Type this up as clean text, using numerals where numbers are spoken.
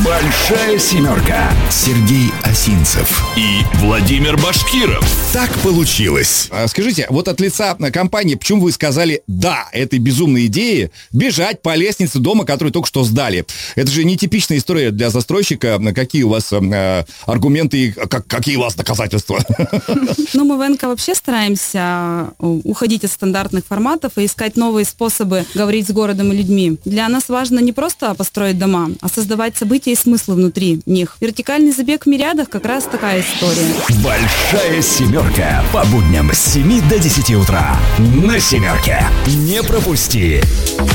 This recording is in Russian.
Большая семерка. Сергей Осинцев и Владимир Башкиров. Так получилось. Скажите, вот от лица компании, почему вы сказали «да» этой безумной идее бежать по лестнице дома, который только что сдали? Это же нетипичная история для застройщика. Какие у вас аргументы и какие у вас доказательства? Ну, мы в НК вообще стараемся уходить от стандартных форматов и искать новые способы говорить с городом и людьми. Для нас важно не просто построить дома, а создавать события и смыслы внутри них. Вертикальный забег в Мириадах как раз такая история. Большая семерка. По будням с 7 до 10 утра. На семерке. Не пропусти.